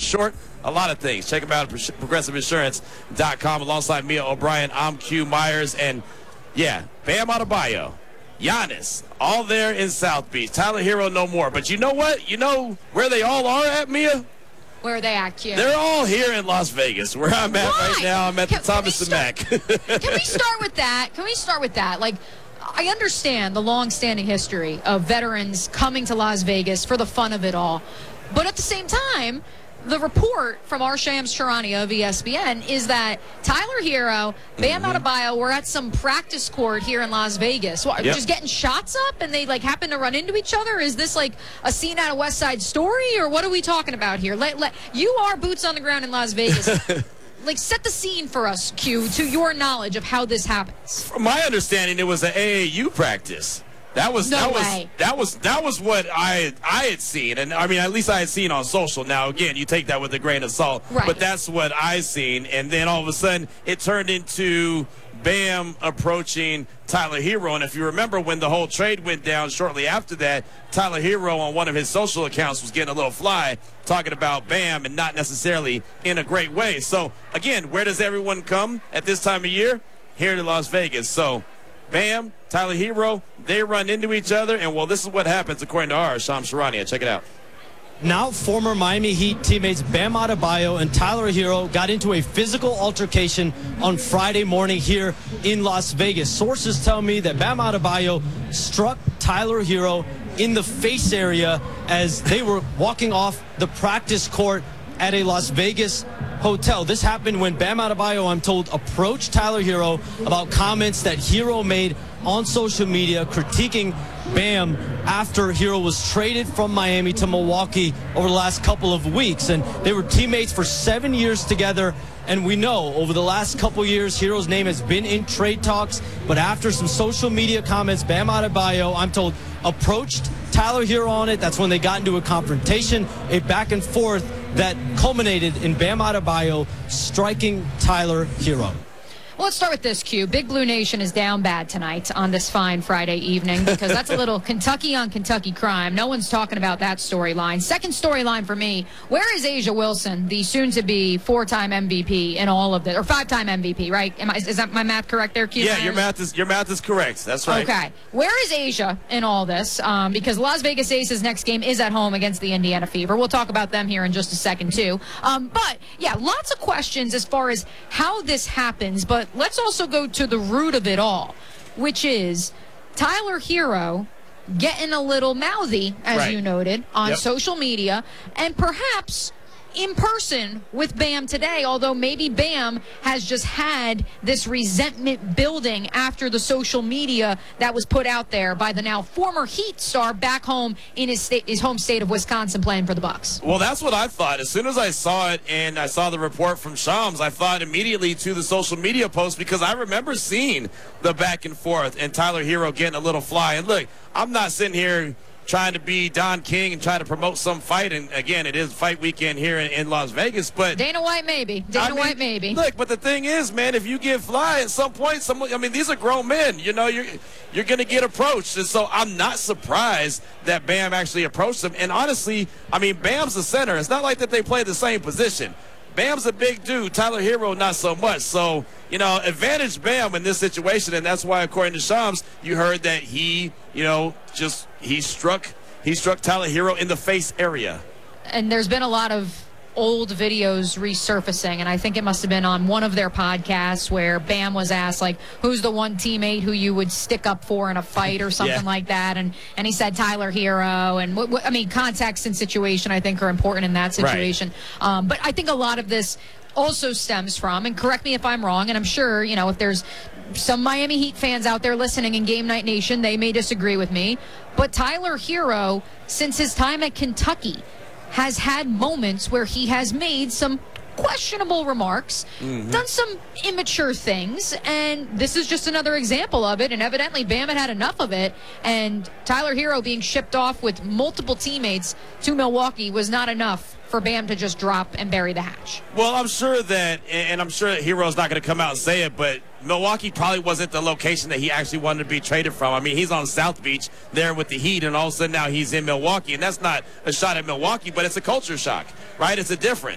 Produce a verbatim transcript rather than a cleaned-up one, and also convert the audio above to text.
short, a lot of things. Check them out at progressive insurance dot com. Alongside Mia O'Brien, I'm Q Myers. And, yeah, Bam Adebayo, Giannis, all there in South Beach. Tyler Hero no more. But you know what? You know where they all are at, Mia? Where are they at, Q? They're all here in Las Vegas, where I'm at Why? right now. I'm at can, the Thomas and Mack. Can we start with that? Can we start with that? Like, I understand the long-standing history of veterans coming to Las Vegas for the fun of it all. But at the same time, the report from our Shams Charania of E S P N is that Tyler Hero, Bam mm-hmm. Adebayo were at some practice court here in Las Vegas. What, yep. just getting shots up and they like happen to run into each other? Is this like a scene out of West Side Story, or what are we talking about here? Let, let, you are boots on the ground in Las Vegas. Like, set the scene for us, Q, to your knowledge of how this happens. From my understanding, it was an A A U practice. That was no that way. was that was that was what I I had seen, and I mean at least I had seen on social. Now again, you take that with a grain of salt, right. But that's what I seen, and then all of a sudden it turned into Bam approaching Tyler Hero. And if you remember when the whole trade went down shortly after that, Tyler Hero on one of his social accounts was getting a little fly talking about Bam and not necessarily in a great way. So again, where does everyone come at this time of year? Here to Las Vegas. So Bam, Tyler Hero, they run into each other, and well, this is what happens according to our Shams Charania. Check it out. Now, former Miami Heat teammates Bam Adebayo and Tyler Hero got into a physical altercation on Friday morning here in Las Vegas. Sources tell me that Bam Adebayo struck Tyler Hero in the face area as they were walking off the practice court at a Las Vegas hotel. This happened when Bam Adebayo, I'm told, approached Tyler Hero about comments that Hero made on social media critiquing Bam after Hero was traded from Miami to Milwaukee over the last couple of weeks. And they were teammates for seven years together. And we know over the last couple years, Hero's name has been in trade talks. But after some social media comments, Bam Adebayo, I'm told, approached Tyler Hero on it. That's when they got into a confrontation, a back and forth that culminated in Bam Adebayo striking Tyler Hero. Well, let's start with this, Q. Big Blue Nation is down bad tonight on this fine Friday evening because that's a little Kentucky on Kentucky crime. No one's talking about that storyline. Second storyline for me, where is A'ja Wilson, the soon-to-be four-time M V P in all of this, or five-time M V P, right? Am I, is that my math correct there, Q? Yeah, your math is your math is correct. That's right. Okay. Where is A'ja in all this? Um, because Las Vegas Aces' next game is at home against the Indiana Fever. We'll talk about them here in just a second, too. Um, but, yeah, lots of questions as far as how this happens, but let's also go to the root of it all, which is Tyler Hero getting a little mouthy, as right. you noted, on yep. social media, and perhaps in person with Bam today, although maybe Bam has just had this resentment building after the social media that was put out there by the now former Heat star back home in his state, his home state of Wisconsin playing for the Bucks. Well, that's what I thought. As soon as I saw it and I saw the report from Shams, I thought immediately to the social media post because I remember seeing the back and forth and Tyler Hero getting a little fly. And look, I'm not sitting here trying to be Don King and try to promote some fight. And, again, it is fight weekend here in, in Las Vegas. But Dana White maybe. Dana I mean, White maybe. Look, but the thing is, man, if you get fly at some point, someone, I mean, these are grown men. You know, you're, you're going to get approached. And so I'm not surprised that Bam actually approached him. And honestly, I mean, Bam's the center. It's not like that they play the same position. Bam's a big dude. Tyler Hero, not so much. So, you know, advantage Bam in this situation. And that's why, according to Shams, you heard that he, you know, just he struck he struck Tyler Hero in the face area. And there's been a lot of old videos resurfacing, and I think it must have been on one of their podcasts where Bam was asked, like, who's the one teammate who you would stick up for in a fight or something yeah. like that, and and he said Tyler Hero, and w- w- I mean, context and situation I think are important in that situation. Right. Um, but I think a lot of this also stems from, and correct me if I'm wrong, and I'm sure, you know, if there's some Miami Heat fans out there listening in Game Night Nation, they may disagree with me, but Tyler Hero, since his time at Kentucky, has had moments where he has made some questionable remarks, mm-hmm. done some immature things, and this is just another example of it, and evidently Bam had had enough of it, and Tyler Hero being shipped off with multiple teammates to Milwaukee was not enough for Bam to just drop and bury the hatch. Well, I'm sure that, and I'm sure that Hero's not going to come out and say it, but Milwaukee probably wasn't the location that he actually wanted to be traded from. I mean, he's on South Beach there with the Heat, and all of a sudden now he's in Milwaukee, and that's not a shot at Milwaukee, but it's a culture shock, right? It's a difference.